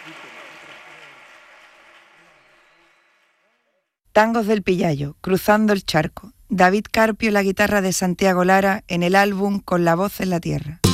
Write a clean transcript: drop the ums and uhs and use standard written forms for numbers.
Tangos del Pillayo, Cruzando el charco. David Carpio, la guitarra de Santiago Lara en el álbum Con la voz en la tierra.